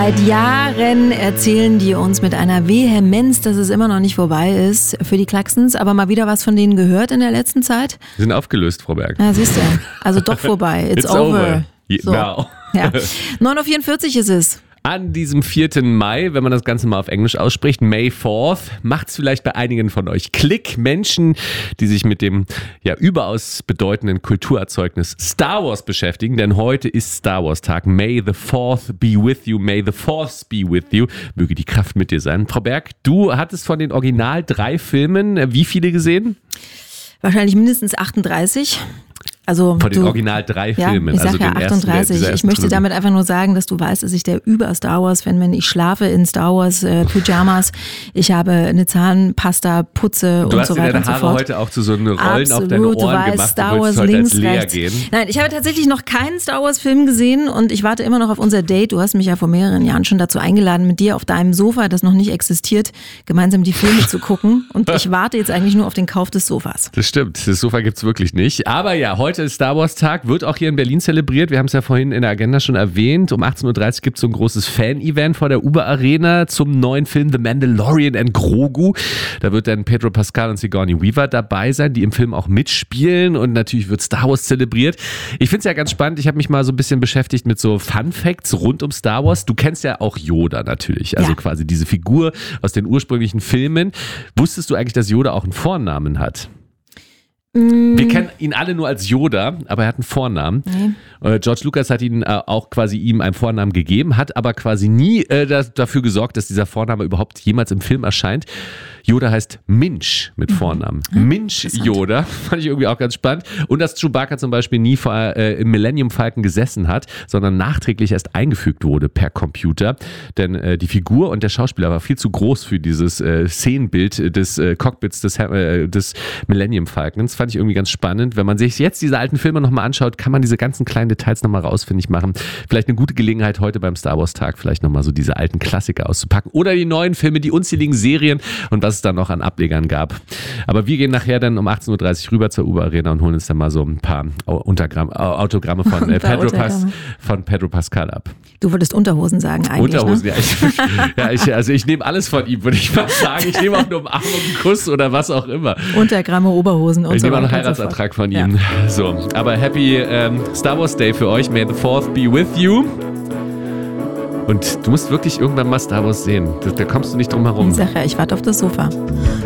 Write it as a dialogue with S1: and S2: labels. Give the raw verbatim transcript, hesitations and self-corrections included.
S1: Seit Jahren erzählen die uns mit einer Vehemenz, dass es immer noch nicht vorbei ist für die Klaxons. Aber mal wieder was von denen gehört in der letzten Zeit?
S2: Sie sind aufgelöst, Frau Berg.
S1: Ja, siehst du. Also doch vorbei. It's,
S2: It's
S1: over.
S2: over.
S1: So.
S2: Now.
S1: Ja. neun Uhr vierundvierzig ist es.
S2: An diesem vierten Mai, wenn man das Ganze mal auf Englisch ausspricht, May fourth, macht es vielleicht bei einigen von euch Klick. Menschen, die sich mit dem ja überaus bedeutenden Kulturerzeugnis Star Wars beschäftigen, denn heute ist Star Wars Tag. May the fourth be with you, may the Force be with you. Möge die Kraft mit dir sein. Frau Berg, du hattest von den Original drei Filmen wie viele gesehen?
S1: Wahrscheinlich mindestens achtunddreißig. Also
S2: von den
S1: du,
S2: Original drei
S1: ja,
S2: Filmen.
S1: Ich sag
S2: also
S1: ja
S2: den
S1: achtunddreißig.
S2: Ersten, der,
S1: ich möchte
S2: Trilogie.
S1: damit einfach nur sagen, dass du weißt, dass ich der Über-Star Wars-Fan bin. Ich schlafe in Star Wars äh, Pyjamas. Ich habe eine Zahnpasta, Putze und so weiter und so fort.
S2: Du hast dir deine Haare heute auch zu so einen Rollen
S1: Absolut,
S2: auf deine Ohren
S1: du weißt,
S2: gemacht.
S1: Star
S2: du
S1: Wars
S2: heute
S1: links,
S2: als Lea
S1: rechts.
S2: Gehen.
S1: Nein, ich habe tatsächlich noch keinen Star Wars-Film gesehen und ich warte immer noch auf unser Date. Du hast mich ja vor mehreren Jahren schon dazu eingeladen, mit dir auf deinem Sofa, das noch nicht existiert, gemeinsam die Filme zu gucken. Und ich warte jetzt eigentlich nur auf den Kauf des Sofas.
S2: Das stimmt, das Sofa gibt's wirklich nicht. Aber ja, heute ist Star Wars Tag, wird auch hier in Berlin zelebriert. Wir haben es ja vorhin in der Agenda schon erwähnt. Um achtzehn Uhr dreißig gibt es so ein großes Fan-Event vor der Uber Arena zum neuen Film The Mandalorian and Grogu. Da wird dann Pedro Pascal und Sigourney Weaver dabei sein, die im Film auch mitspielen und natürlich wird Star Wars zelebriert. Ich finde es ja ganz spannend. Ich habe mich mal so ein bisschen beschäftigt mit so Fun-Facts rund um Star Wars. Du kennst ja auch Yoda natürlich, also
S1: ja.
S2: quasi diese Figur aus den ursprünglichen Filmen. Wusstest du eigentlich, dass Yoda auch einen Vornamen hat? Wir kennen ihn alle nur als Yoda, aber er hat einen Vornamen. Nee. George Lucas hat ihn äh, auch quasi ihm einen Vornamen gegeben, hat aber quasi nie äh, das, dafür gesorgt, dass dieser Vorname überhaupt jemals im Film erscheint. Yoda heißt Minch mit Vornamen. Mhm. Minch Yoda, fand ich irgendwie auch ganz spannend. Und dass Chewbacca zum Beispiel nie vor, äh, im Millennium Falcon gesessen hat, sondern nachträglich erst eingefügt wurde per Computer. Denn äh, die Figur und der Schauspieler war viel zu groß für dieses äh, Szenenbild des äh, Cockpits des, äh, des Millennium Falcons. Fand ich irgendwie ganz spannend. Wenn man sich jetzt diese alten Filme nochmal anschaut, kann man diese ganzen kleinen Details nochmal rausfindig machen. Vielleicht eine gute Gelegenheit heute beim Star Wars Tag, vielleicht nochmal so diese alten Klassiker auszupacken. Oder die neuen Filme, die unzähligen Serien und was es da noch an Ablegern gab. Aber wir gehen nachher dann um achtzehn Uhr dreißig rüber zur Uber Arena und holen uns dann mal so ein paar Untergramm, Autogramme von, äh, Pedro Pas, von Pedro Pascal ab.
S1: Du würdest Unterhosen sagen eigentlich,
S2: Unterhosen,
S1: ne?
S2: ja. Ich, ja ich, also ich nehme alles von ihm, würde ich mal sagen. Ich nehme auch eine Umarmung, einen Kuss oder was auch immer.
S1: Untergramme, Oberhosen und
S2: ich
S1: so weiter.
S2: Ich nehme auch einen Heiratsantrag von ihm. Ja. So, aber happy ähm, Star Wars Day für euch. May the fourth be with you. Und du musst wirklich irgendwann mal Star Wars sehen. Da, da kommst du nicht drum herum.
S1: Ich sag ja, ich warte auf das Sofa.